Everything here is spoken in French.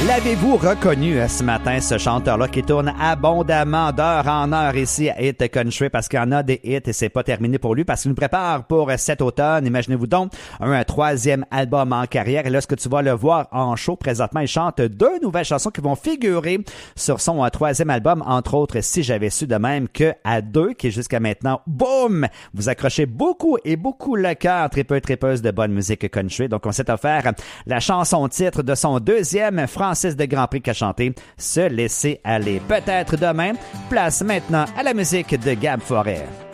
L'avez-vous reconnu ce matin, ce chanteur-là qui tourne abondamment d'heure en heure ici à Hit Country parce qu'il y en a des hits et c'est pas terminé pour lui parce qu'il nous prépare pour cet automne, imaginez-vous donc, un troisième album en carrière. Et là, ce que tu vas le voir en show présentement, il chante 2 nouvelles chansons qui vont figurer sur son troisième album, entre autres Si j'avais su, de même que à 2, qui est jusqu'à maintenant, boum, vous accrochez beaucoup et beaucoup le cœur, tripeuses de bonne musique country. Donc, on s'est offert la chanson titre de son deuxième Francis de Grand Prix qui a chanté Se laisser aller. Peut-être demain, place maintenant à la musique de Gab Forêt.